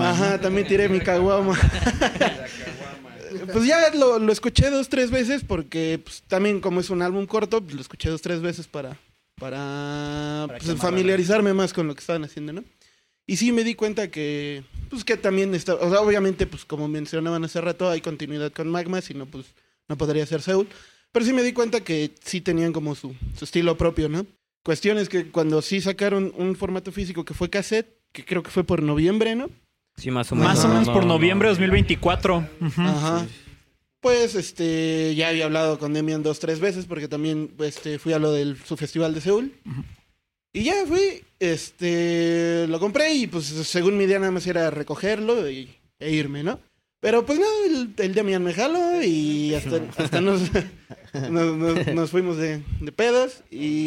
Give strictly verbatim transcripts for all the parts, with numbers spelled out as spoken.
caguama. Ajá, ¿no? También tiré mi caguama. Pues ya lo, lo escuché dos, tres veces porque pues, también como es un álbum corto, pues lo escuché dos, tres veces para, para, para pues, familiarizarme más con lo que estaban haciendo, ¿no? Y sí me di cuenta que, pues que también está, o sea, obviamente, pues como mencionaban hace rato, hay continuidad con Magma, si no, pues no podría ser Seúl. Pero sí me di cuenta que sí tenían como su, su estilo propio, ¿no? Cuestiones que cuando sí sacaron un formato físico que fue cassette, que creo que fue por noviembre, ¿no? Sí, más o menos. Más o menos no, por no, noviembre de no. dos mil veinticuatro. Uh-huh. Ajá. Pues este ya había hablado con Demian dos, tres veces porque también este, fui a lo de su festival de Seúl. Uh-huh. Y ya fui, este lo compré y pues según mi idea nada más era recogerlo y, e irme, ¿no? Pero pues no, el, el Demian me jaló y hasta, hasta nos, nos, nos, nos fuimos de, de pedas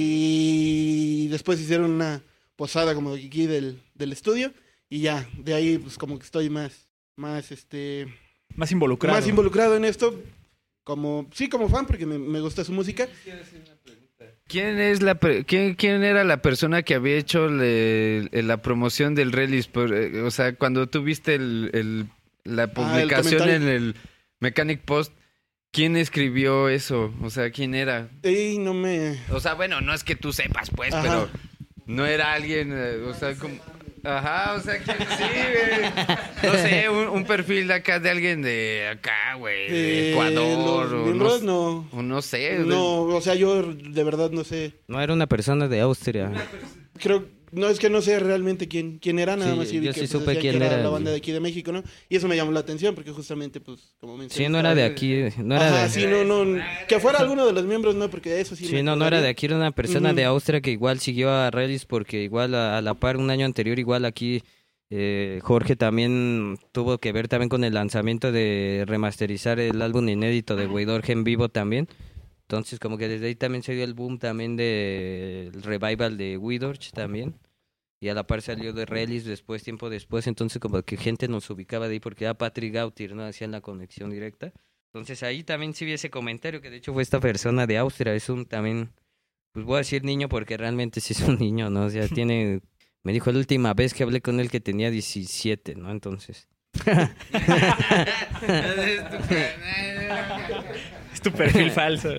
y después hicieron una posada como aquí del, del estudio y ya, de ahí pues como que estoy más, más este... Más involucrado. Más involucrado en esto, como sí, como fan, porque me, me gusta su música. ¿Quién es la quién, quién era la persona que había hecho le, la promoción del release? Por, o sea, cuando tú viste el, el, la publicación ah, el en el Mechanic Post, ¿quién escribió eso? O sea, ¿quién era? Ey, no me... O sea, bueno, no es que tú sepas, pues, ajá, pero no era alguien, o sea, como... Ajá, o sea, ¿quién sí, güey? No sé, un, un perfil de acá de alguien de acá, güey, de eh, Ecuador. Los o miembros, no, no. O no sé. No, o sea, yo de verdad no sé. No, era una persona de Austria. Creo, no, es que no sé realmente quién, quién era, nada sí, más. Y yo que, sí pues, supe quién era. era. La banda de aquí de México, ¿no? Y eso me llamó la atención porque justamente, pues, como mencioné. Sí, no era de aquí. No era Ajá, de... sí, no, no. Que fuera alguno de los miembros, no, porque eso sí. Sí, no, no era de aquí, era una persona uh-huh. de Austria que igual siguió a Relis porque igual a, a la par un año anterior, igual aquí... Eh, Jorge también tuvo que ver también con el lanzamiento de remasterizar el álbum inédito de Weidorge en vivo también. Entonces como que desde ahí también se dio el boom también del de revival de Weidorge también. Y a la par salió de Relis después, tiempo después. Entonces como que gente nos ubicaba de ahí porque era Patrick Gautir, ¿no? Hacían la conexión directa. Entonces ahí también sí vi ese comentario que de hecho fue esta persona de Austria. Es un también, pues voy a decir niño porque realmente sí es un niño, ¿no? O sea, tiene... Me dijo la última vez que hablé con él que tenía diecisiete, ¿no? Entonces... Es tu perfil falso.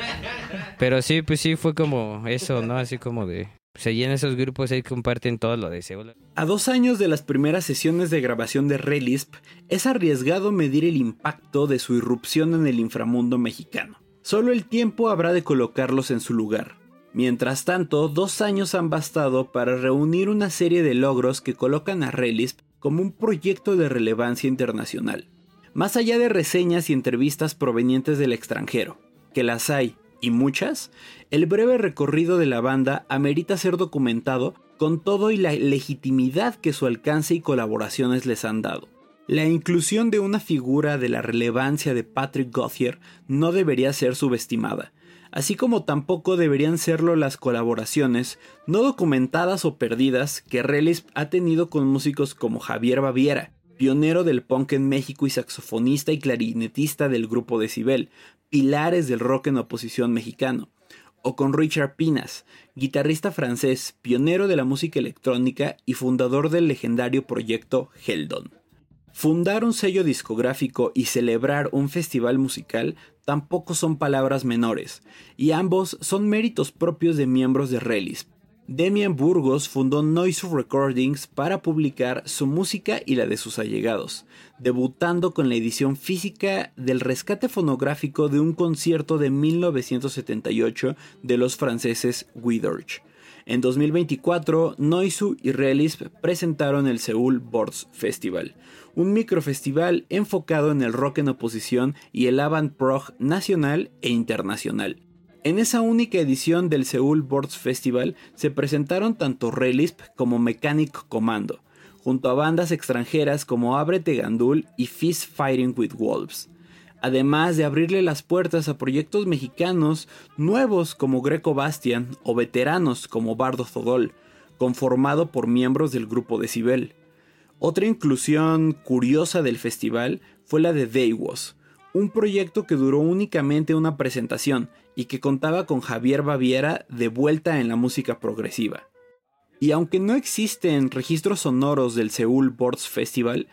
Pero sí, pues sí, fue como eso, ¿no? Así como de... Pues allí en esos grupos ahí comparten todo lo de Seúl. A dos años de las primeras sesiones de grabación de Relisp, es arriesgado medir el impacto de su irrupción en el inframundo mexicano. Solo el tiempo habrá de colocarlos en su lugar. Mientras tanto, dos años han bastado para reunir una serie de logros que colocan a Relisp como un proyecto de relevancia internacional. Más allá de reseñas y entrevistas provenientes del extranjero, que las hay, y muchas, el breve recorrido de la banda amerita ser documentado con todo y la legitimidad que su alcance y colaboraciones les han dado. La inclusión de una figura de la relevancia de Patrick Gauthier no debería ser subestimada, así como tampoco deberían serlo las colaboraciones, no documentadas o perdidas, que Relisp ha tenido con músicos como Javier Baviera, pionero del punk en México y saxofonista y clarinetista del grupo Decibel, pilares del rock en oposición mexicano, o con Richard Pinas, guitarrista francés, pionero de la música electrónica y fundador del legendario proyecto Heldon. Fundar un sello discográfico y celebrar un festival musical tampoco son palabras menores, y ambos son méritos propios de miembros de Relisp. Demian Burgos fundó Noise Recordings para publicar su música y la de sus allegados, debutando con la edición física del rescate fonográfico de un concierto de mil novecientos setenta y ocho de los franceses Weidorge. En dos mil veinticuatro, Noizu y Relisp presentaron el Seoul Boards Festival, un microfestival enfocado en el rock en oposición y el avant-prog nacional e internacional. En esa única edición del Seoul Boards Festival se presentaron tanto Relisp como Mechanic Commando, junto a bandas extranjeras como Ábrete Gandul y Fist Fighting with Wolves, además de abrirle las puertas a proyectos mexicanos nuevos como Greco Bastian o veteranos como Bardo Zodol, conformado por miembros del grupo Decibel. Otra inclusión curiosa del festival fue la de They Was, un proyecto que duró únicamente una presentación y que contaba con Javier Baviera de vuelta en la música progresiva. Y aunque no existen registros sonoros del Seoul Boards Festival,